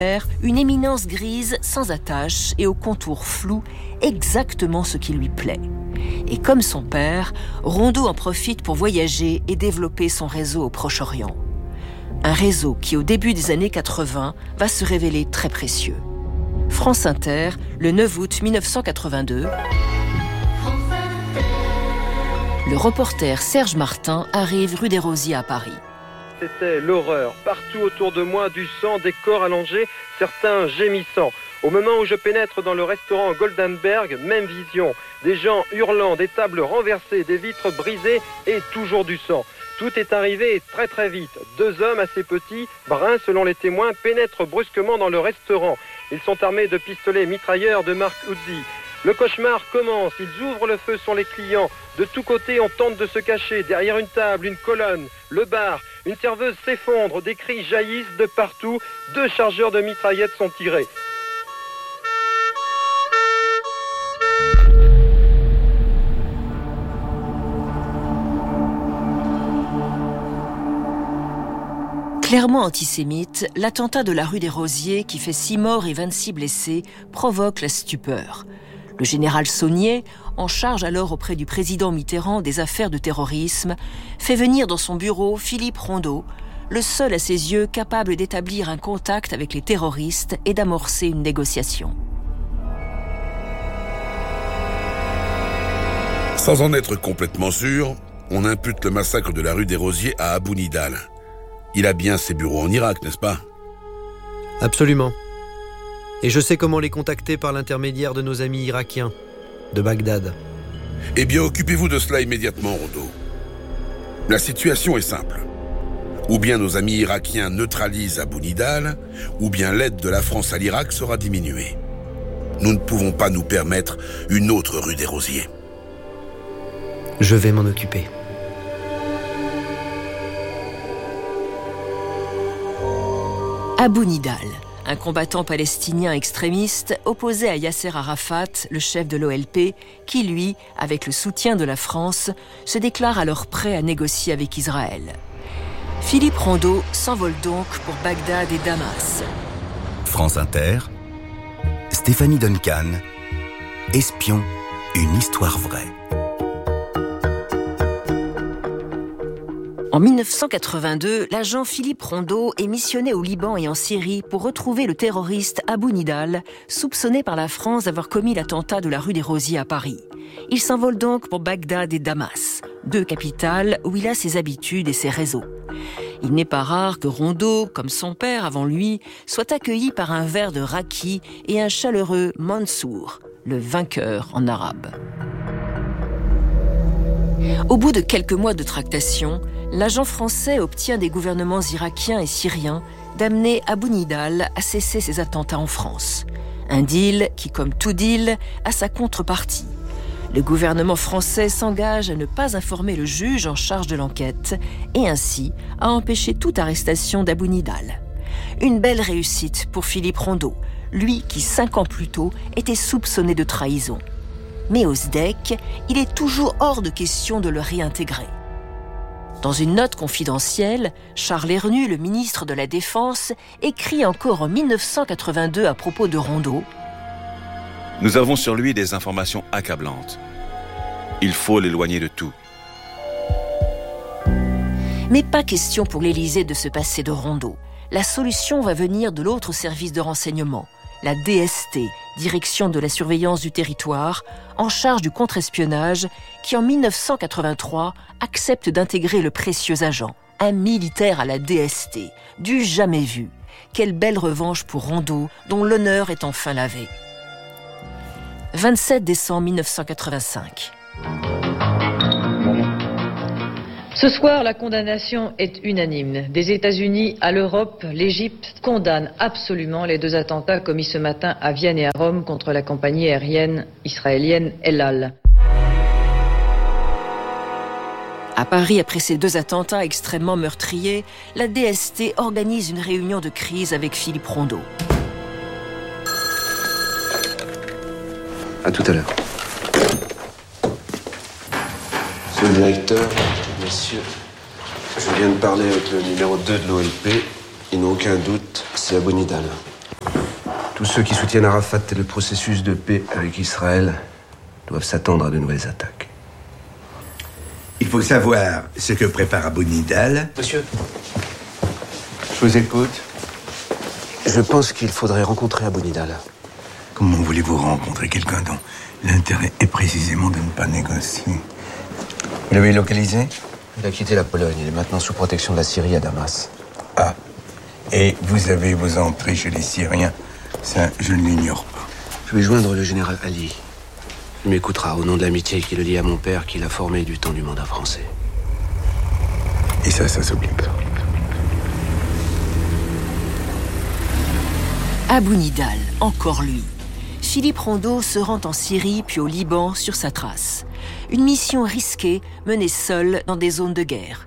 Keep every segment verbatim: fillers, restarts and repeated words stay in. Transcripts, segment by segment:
une éminence grise sans attache et au contour flou, exactement ce qui lui plaît. Et comme son père, Rondeau en profite pour voyager et développer son réseau au Proche-Orient. Un réseau qui, au début des années quatre-vingts, va se révéler très précieux. France Inter, le neuf août mille neuf cent quatre-vingt-deux. Le reporter Serge Martin arrive rue des Rosiers à Paris. C'était l'horreur. Partout autour de moi, du sang, des corps allongés, certains gémissant. Au moment où je pénètre dans le restaurant Goldenberg, même vision. Des gens hurlant, des tables renversées, des vitres brisées et toujours du sang. Tout est arrivé très très vite. Deux hommes assez petits, bruns selon les témoins, pénètrent brusquement dans le restaurant. Ils sont armés de pistolets mitrailleurs de marque Uzi. Le cauchemar commence, ils ouvrent le feu sur les clients. De tous côtés, on tente de se cacher, derrière une table, une colonne, le bar. Une serveuse s'effondre, des cris jaillissent de partout. Deux chargeurs de mitraillettes sont tirés. Clairement antisémite, l'attentat de la rue des Rosiers, qui fait six morts et vingt-six blessés, provoque la stupeur. Le général Saunier, en charge alors auprès du président Mitterrand des affaires de terrorisme, fait venir dans son bureau Philippe Rondeau, le seul à ses yeux capable d'établir un contact avec les terroristes et d'amorcer une négociation. Sans en être complètement sûr, on impute le massacre de la rue des Rosiers à Abou Nidal. Il a bien ses bureaux en Irak, n'est-ce pas ? Absolument. Et je sais comment les contacter par l'intermédiaire de nos amis irakiens, de Bagdad. Eh bien, occupez-vous de cela immédiatement, Rondeau. La situation est simple. Ou bien nos amis irakiens neutralisent Abou Nidal, ou bien l'aide de la France à l'Irak sera diminuée. Nous ne pouvons pas nous permettre une autre rue des Rosiers. Je vais m'en occuper. Abou Nidal, un combattant palestinien extrémiste opposé à Yasser Arafat, le chef de l'O L P, qui lui, avec le soutien de la France, se déclare alors prêt à négocier avec Israël. Philippe Rondeau s'envole donc pour Bagdad et Damas. France Inter, Stéphanie Duncan, Espion, une histoire vraie. En mille neuf cent quatre-vingt-deux, l'agent Philippe Rondeau est missionné au Liban et en Syrie pour retrouver le terroriste Abou Nidal, soupçonné par la France d'avoir commis l'attentat de la rue des Rosiers à Paris. Il s'envole donc pour Bagdad et Damas, deux capitales où il a ses habitudes et ses réseaux. Il n'est pas rare que Rondeau, comme son père avant lui, soit accueilli par un verre de raki et un chaleureux Mansour, le vainqueur en arabe. Au bout de quelques mois de tractations, l'agent français obtient des gouvernements irakiens et syriens d'amener Abou Nidal à cesser ses attentats en France. Un deal qui, comme tout deal, a sa contrepartie. Le gouvernement français s'engage à ne pas informer le juge en charge de l'enquête et ainsi à empêcher toute arrestation d'Abou Nidal. Une belle réussite pour Philippe Rondeau, lui qui, cinq ans plus tôt, était soupçonné de trahison. Mais au S D E C, il est toujours hors de question de le réintégrer. Dans une note confidentielle, Charles Hernu, le ministre de la Défense, écrit encore en mille neuf cent quatre-vingt-deux à propos de Rondeau. Nous avons sur lui des informations accablantes. Il faut l'éloigner de tout. Mais pas question pour l'Élysée de se passer de Rondeau. La solution va venir de l'autre service de renseignement, la D S T, Direction de la surveillance du territoire, en charge du contre-espionnage, qui en mille neuf cent quatre-vingt-trois accepte d'intégrer le précieux agent, un militaire à la D S T, du jamais vu. Quelle belle revanche pour Rondeau, dont l'honneur est enfin lavé. vingt-sept décembre mille neuf cent quatre-vingt-cinq. Ce soir, la condamnation est unanime. Des États-Unis à l'Europe, l'Égypte condamne absolument les deux attentats commis ce matin à Vienne et à Rome contre la compagnie aérienne israélienne El Al. À Paris, après ces deux attentats extrêmement meurtriers, la D S T organise une réunion de crise avec Philippe Rondeau. À tout à l'heure. Monsieur le directeur, messieurs, je viens de parler avec le numéro deux de l'O L P. Ils n'ont aucun doute, c'est Abou Nidal. Tous ceux qui soutiennent Arafat et le processus de paix avec Israël doivent s'attendre à de nouvelles attaques. Il faut savoir ce que prépare Abou Nidal. Monsieur, je vous écoute. Je pense qu'il faudrait rencontrer Abou Nidal. Comment voulez-vous rencontrer quelqu'un dont l'intérêt est précisément de ne pas négocier? Vous l'avez localisé? Il a quitté la Pologne. Il est maintenant sous protection de la Syrie à Damas. Ah. Et vous avez vos entrées chez les Syriens? Ça, je ne l'ignore pas. Je vais joindre le général Ali. Il m'écoutera au nom de l'amitié qui le lie à mon père, qui l'a formé du temps du mandat français. Et ça, ça s'oublie pas. Abou Nidal, encore lui. Philippe Rondeau se rend en Syrie puis au Liban sur sa trace. Une mission risquée, menée seule dans des zones de guerre.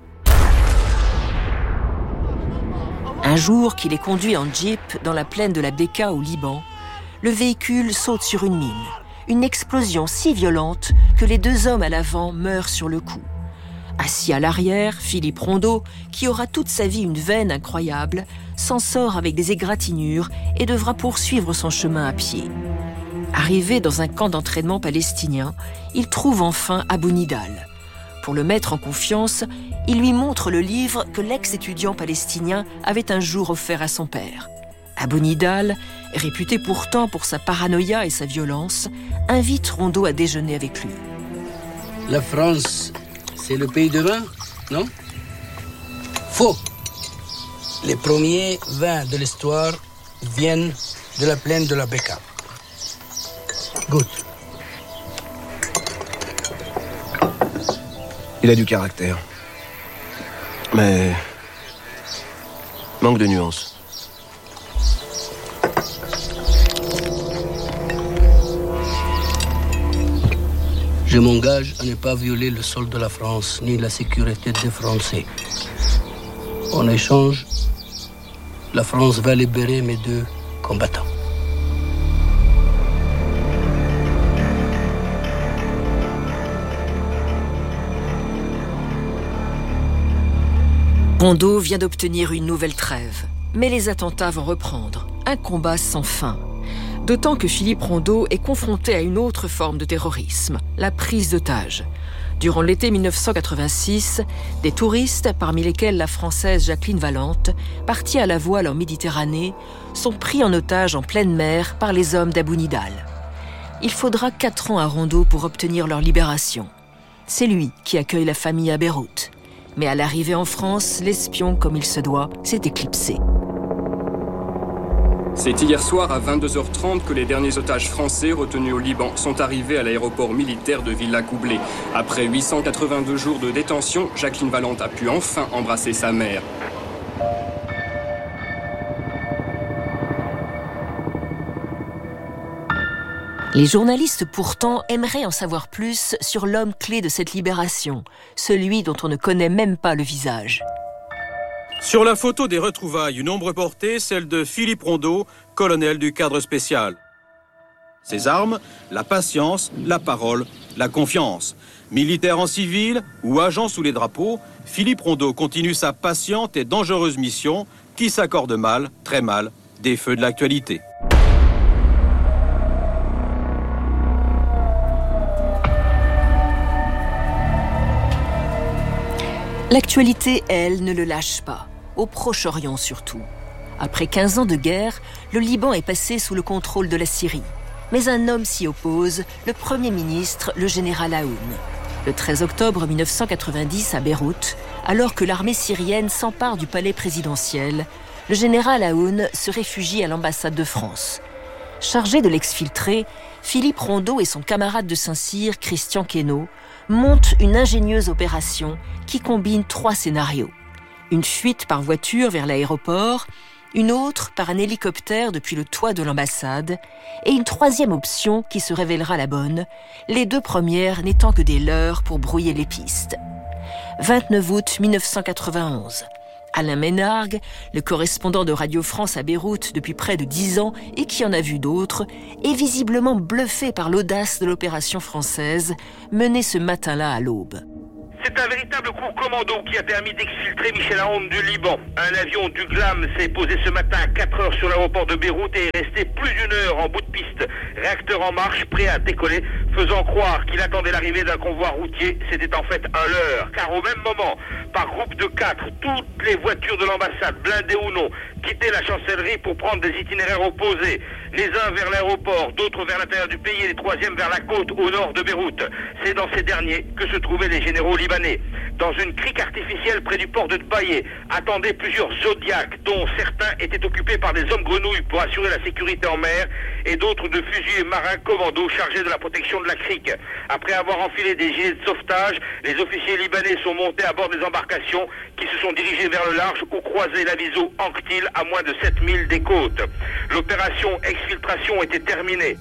Un jour qu'il est conduit en jeep dans la plaine de la Beka au Liban, le véhicule saute sur une mine. Une explosion si violente que les deux hommes à l'avant meurent sur le coup. Assis à l'arrière, Philippe Rondeau, qui aura toute sa vie une veine incroyable, s'en sort avec des égratignures et devra poursuivre son chemin à pied. Arrivé dans un camp d'entraînement palestinien, il trouve enfin Abou Nidal. Pour le mettre en confiance, il lui montre le livre que l'ex-étudiant palestinien avait un jour offert à son père. Abou Nidal, réputé pourtant pour sa paranoïa et sa violence, invite Rondeau à déjeuner avec lui. La France, c'est le pays de vin, non? Faux. Les premiers vins de l'histoire viennent de la plaine de la Beka. Goûte. Il a du caractère. Mais... manque de nuances. Je m'engage à ne pas violer le sol de la France, ni la sécurité des Français. En échange, la France va libérer mes deux combattants. Rondeau vient d'obtenir une nouvelle trêve, mais les attentats vont reprendre. Un combat sans fin. D'autant que Philippe Rondeau est confronté à une autre forme de terrorisme, la prise d'otages. Durant l'été mille neuf cent quatre-vingt-six, des touristes, parmi lesquels la Française Jacqueline Valente, partis à la voile en Méditerranée, sont pris en otage en pleine mer par les hommes d'Abou Nidal. Il faudra quatre ans à Rondeau pour obtenir leur libération. C'est lui qui accueille la famille à Beyrouth. Mais à l'arrivée en France, l'espion, comme il se doit, s'est éclipsé. C'est hier soir à vingt-deux heures trente que les derniers otages français retenus au Liban sont arrivés à l'aéroport militaire de Villacoublay. Après huit cent quatre-vingt-deux jours de détention, Jacqueline Valente a pu enfin embrasser sa mère. Les journalistes pourtant aimeraient en savoir plus sur l'homme clé de cette libération, celui dont on ne connaît même pas le visage. Sur la photo des retrouvailles, une ombre portée, celle de Philippe Rondeau, colonel du cadre spécial. Ses armes, la patience, la parole, la confiance. Militaire en civil ou agent sous les drapeaux, Philippe Rondeau continue sa patiente et dangereuse mission qui s'accorde mal, très mal, des feux de l'actualité. L'actualité, elle, ne le lâche pas, au Proche-Orient surtout. Après quinze ans de guerre, le Liban est passé sous le contrôle de la Syrie. Mais un homme s'y oppose, le Premier ministre, le général Aoun. Le treize octobre mille neuf cent quatre-vingt-dix, à Beyrouth, alors que l'armée syrienne s'empare du palais présidentiel, le général Aoun se réfugie à l'ambassade de France. Chargé de l'exfiltrer, Philippe Rondeau et son camarade de Saint-Cyr, Christian Quesnot, montent une ingénieuse opération qui combine trois scénarios. Une fuite par voiture vers l'aéroport, une autre par un hélicoptère depuis le toit de l'ambassade, et une troisième option qui se révélera la bonne, les deux premières n'étant que des leurres pour brouiller les pistes. vingt-neuf août mille neuf cent quatre-vingt-onze. Alain Ménargue, le correspondant de Radio France à Beyrouth depuis près de dix ans et qui en a vu d'autres, est visiblement bluffé par l'audace de l'opération française menée ce matin-là à l'aube. C'est un véritable coup commando qui a permis d'exfiltrer Michel Aoun du Liban. Un avion du Glam s'est posé ce matin à quatre heures sur l'aéroport de Beyrouth et est resté plus d'une heure en bout de piste. Réacteur en marche, prêt à décoller, faisant croire qu'il attendait l'arrivée d'un convoi routier. C'était en fait un leurre, car au même moment, par groupe de quatre, toutes les voitures de l'ambassade, blindées ou non, quittaient la chancellerie pour prendre des itinéraires opposés. Les uns vers l'aéroport, d'autres vers l'intérieur du pays et les troisièmes vers la côte au nord de Beyrouth. C'est dans ces derniers que se trouvaient les généraux libanais. Dans une crique artificielle près du port de Tbaïé, attendaient plusieurs Zodiacs, dont certains étaient occupés par des hommes grenouilles pour assurer la sécurité en mer et d'autres de fusiliers marins commandos chargés de la protection de la crique. Après avoir enfilé des gilets de sauvetage, les officiers libanais sont montés à bord des embarcations qui se sont dirigées vers le large ou croisé l'aviso Anctil à moins de sept milles des côtes. L'opération exfiltration était terminée.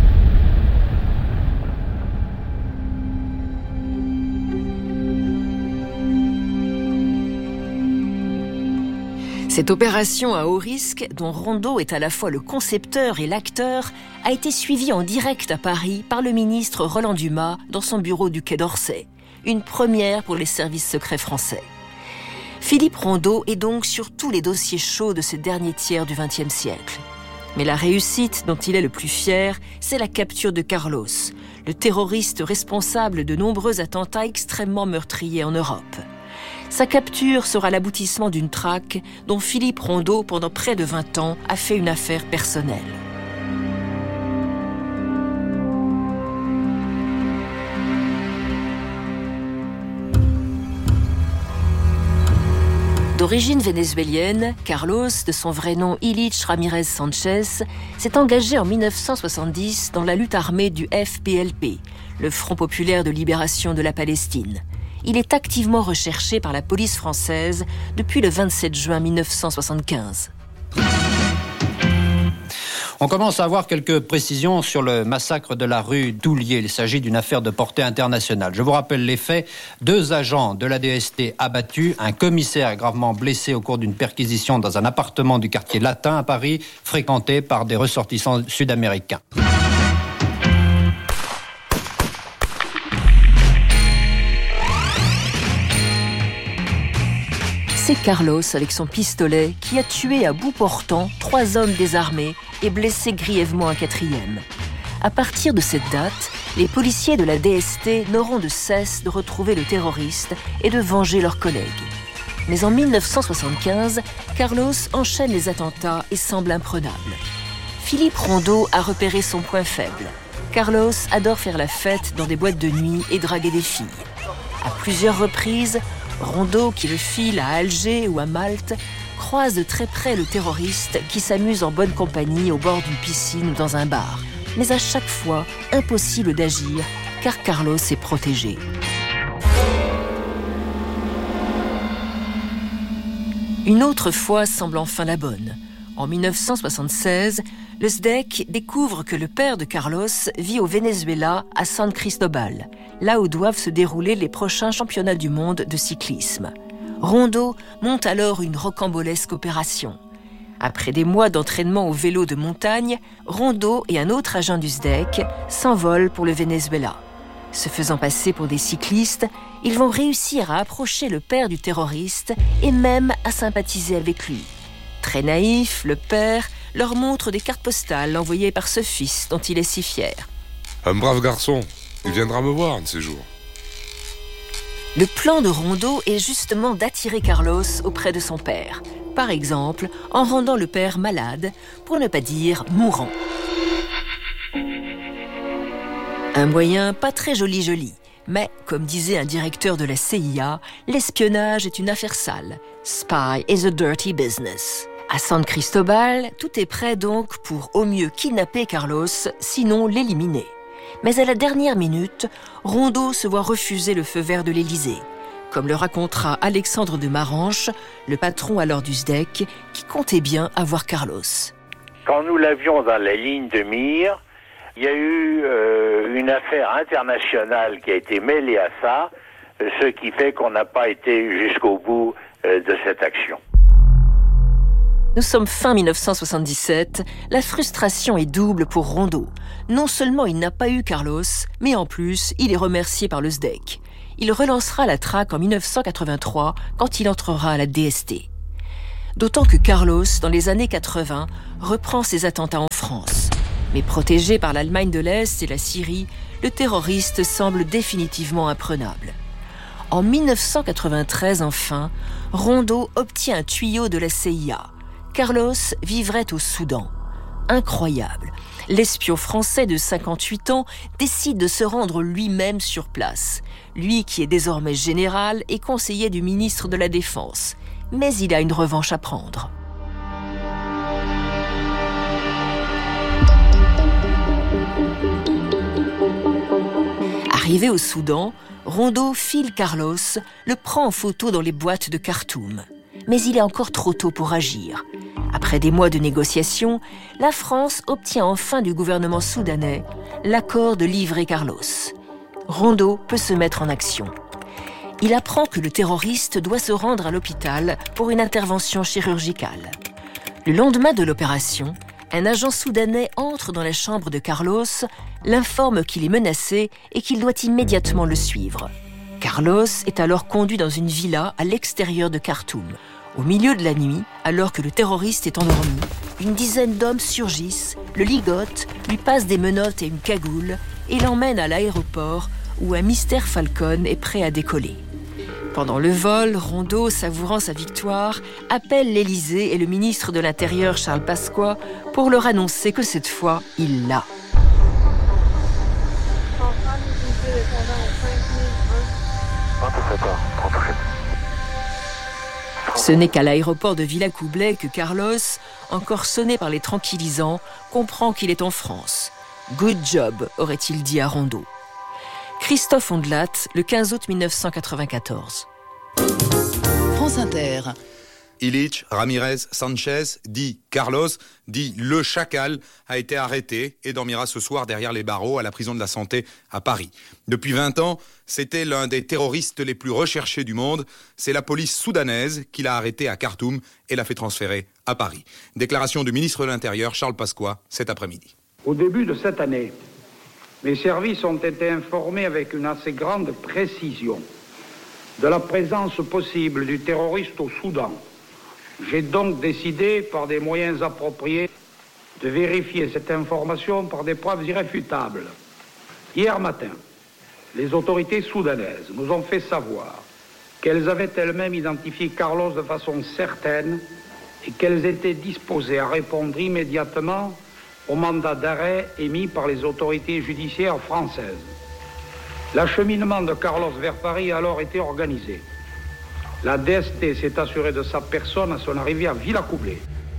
Cette opération à haut risque, dont Rondeau est à la fois le concepteur et l'acteur, a été suivie en direct à Paris par le ministre Roland Dumas dans son bureau du Quai d'Orsay. Une première pour les services secrets français. Philippe Rondeau est donc sur tous les dossiers chauds de ce dernier tiers du vingtième siècle. Mais la réussite dont il est le plus fier, c'est la capture de Carlos, le terroriste responsable de nombreux attentats extrêmement meurtriers en Europe. Sa capture sera l'aboutissement d'une traque dont Philippe Rondeau, pendant près de vingt ans, a fait une affaire personnelle. D'origine vénézuélienne, Carlos, de son vrai nom Ilich Ramirez Sanchez, s'est engagé en dix-neuf cent soixante-dix dans la lutte armée du F P L P, le Front populaire de libération de la Palestine. Il est activement recherché par la police française depuis le vingt-sept juin mille neuf cent soixante-quinze. On commence à avoir quelques précisions sur le massacre de la rue Doulier. Il s'agit d'une affaire de portée internationale. Je vous rappelle les faits. Deux agents de la D S T abattus, un commissaire gravement blessé au cours d'une perquisition dans un appartement du quartier Latin à Paris, fréquenté par des ressortissants sud-américains. C'est Carlos, avec son pistolet, qui a tué à bout portant trois hommes désarmés et blessé grièvement un quatrième. À partir de cette date, les policiers de la D S T n'auront de cesse de retrouver le terroriste et de venger leurs collègues. Mais en mille neuf cent soixante-quinze, Carlos enchaîne les attentats et semble imprenable. Philippe Rondeau a repéré son point faible. Carlos adore faire la fête dans des boîtes de nuit et draguer des filles. À plusieurs reprises, Rondeau, qui le file à Alger ou à Malte, croise de très près le terroriste qui s'amuse en bonne compagnie au bord d'une piscine ou dans un bar. Mais à chaque fois, impossible d'agir, car Carlos est protégé. Une autre fois semble enfin la bonne. En mille neuf cent soixante-seize, le S D E C découvre que le père de Carlos vit au Venezuela, à San Cristobal, là où doivent se dérouler les prochains championnats du monde de cyclisme. Rondeau monte alors une rocambolesque opération. Après des mois d'entraînement au vélo de montagne, Rondeau et un autre agent du S D E C s'envolent pour le Venezuela. Se faisant passer pour des cyclistes, ils vont réussir à approcher le père du terroriste et même à sympathiser avec lui. Très naïf, le père leur montre des cartes postales envoyées par ce fils dont il est si fier. Un brave garçon, il viendra me voir un de ces jours. Le plan de Rondeau est justement d'attirer Carlos auprès de son père. Par exemple, en rendant le père malade, pour ne pas dire mourant. Un moyen pas très joli-joli. Mais, comme disait un directeur de la C I A, l'espionnage est une affaire sale. Spy is a dirty business. À San Cristobal, tout est prêt donc pour au mieux kidnapper Carlos, sinon l'éliminer. Mais à la dernière minute, Rondeau se voit refuser le feu vert de l'Élysée. Comme le racontera Alexandre de Maranche, le patron alors du S D E C, qui comptait bien avoir Carlos. Quand nous l'avions dans la ligne de mire, il y a eu euh, une affaire internationale qui a été mêlée à ça, ce qui fait qu'on n'a pas été jusqu'au bout euh, de cette action. Nous sommes fin mille neuf cent soixante-dix-sept, la frustration est double pour Rondeau. Non seulement il n'a pas eu Carlos, mais en plus, il est remercié par le S D E C. il relancera la traque en mille neuf cent quatre-vingt-trois quand il entrera à la D S T. D'autant que Carlos, dans les années quatre-vingts, reprend ses attentats en France. Mais protégé par l'Allemagne de l'Est et la Syrie, le terroriste semble définitivement imprenable. En mille neuf cent quatre-vingt-treize, enfin, Rondeau obtient un tuyau de la C I A. Carlos vivrait au Soudan. Incroyable. L'espion français de cinquante-huit ans décide de se rendre lui-même sur place. Lui qui est désormais général et conseiller du ministre de la Défense. Mais il a une revanche à prendre. Arrivé au Soudan, Rondeau file Carlos, le prend en photo dans les boîtes de Khartoum. Mais il est encore trop tôt pour agir. Après des mois de négociations, la France obtient enfin du gouvernement soudanais l'accord de livrer Carlos. Rondeau peut se mettre en action. Il apprend que le terroriste doit se rendre à l'hôpital pour une intervention chirurgicale. Le lendemain de l'opération, un agent soudanais entre dans la chambre de Carlos, l'informe qu'il est menacé et qu'il doit immédiatement le suivre. Carlos est alors conduit dans une villa à l'extérieur de Khartoum. Au milieu de la nuit, alors que le terroriste est endormi, une dizaine d'hommes surgissent, le ligotent, lui passent des menottes et une cagoule et l'emmènent à l'aéroport où un Mystère Falcon est prêt à décoller. Pendant le vol, Rondeau, savourant sa victoire, appelle l'Élysée et le ministre de l'Intérieur Charles Pasqua pour leur annoncer que cette fois, il l'a. Ce n'est qu'à l'aéroport de Villacoublay que Carlos, encore sonné par les tranquillisants, comprend qu'il est en France. « Good job », aurait-il dit à Rondeau. Christophe Ondelat, le quinze août mille neuf cent quatre-vingt-quatorze. France Inter. Illich Ramirez Sanchez, dit Carlos, dit le Chacal, a été arrêté et dormira ce soir derrière les barreaux à la prison de la Santé à Paris. Depuis vingt ans, c'était l'un des terroristes les plus recherchés du monde. C'est la police soudanaise qui l'a arrêté à Khartoum et l'a fait transférer à Paris. Déclaration du ministre de l'Intérieur Charles Pasqua cet après-midi. Au début de cette année, mes services ont été informés avec une assez grande précision de la présence possible du terroriste au Soudan. J'ai donc décidé, par des moyens appropriés, de vérifier cette information par des preuves irréfutables. Hier matin, les autorités soudanaises nous ont fait savoir qu'elles avaient elles-mêmes identifié Carlos de façon certaine et qu'elles étaient disposées à répondre immédiatement au mandat d'arrêt émis par les autorités judiciaires françaises. L'acheminement de Carlos vers Paris a alors été organisé. La D S T s'est assurée de sa personne à son arrivée à Villacoublay.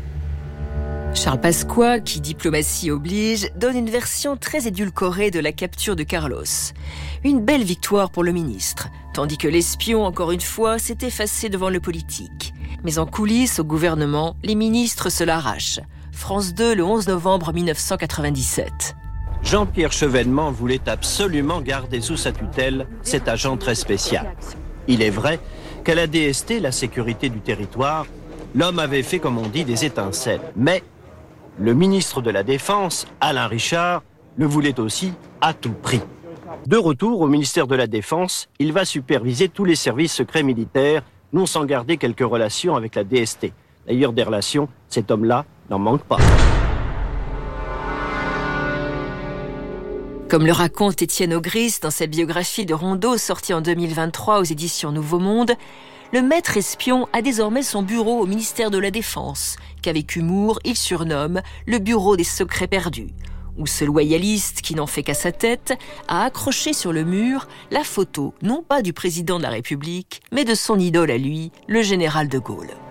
Charles Pasqua, qui diplomatie oblige, donne une version très édulcorée de la capture de Carlos. Une belle victoire pour le ministre, tandis que l'espion, encore une fois, s'est effacé devant le politique. Mais en coulisses, au gouvernement, les ministres se l'arrachent. France deux, le onze novembre mille neuf cent quatre-vingt-dix-sept. Jean-Pierre Chevènement voulait absolument garder sous sa tutelle cet agent très spécial. Il est vrai qu'à la D S T, la sécurité du territoire, l'homme avait fait, comme on dit, des étincelles. Mais le ministre de la Défense, Alain Richard, le voulait aussi à tout prix. De retour au ministère de la Défense, il va superviser tous les services secrets militaires, non sans garder quelques relations avec la D S T. D'ailleurs, des relations, cet homme-là n'en manque pas. Comme le raconte Étienne Augris dans sa biographie de Rondeau sortie en deux mille vingt-trois aux éditions Nouveau Monde, le maître espion a désormais son bureau au ministère de la Défense, qu'avec humour il surnomme le bureau des secrets perdus, où ce loyaliste qui n'en fait qu'à sa tête a accroché sur le mur la photo non pas du président de la République, mais de son idole à lui, le général de Gaulle.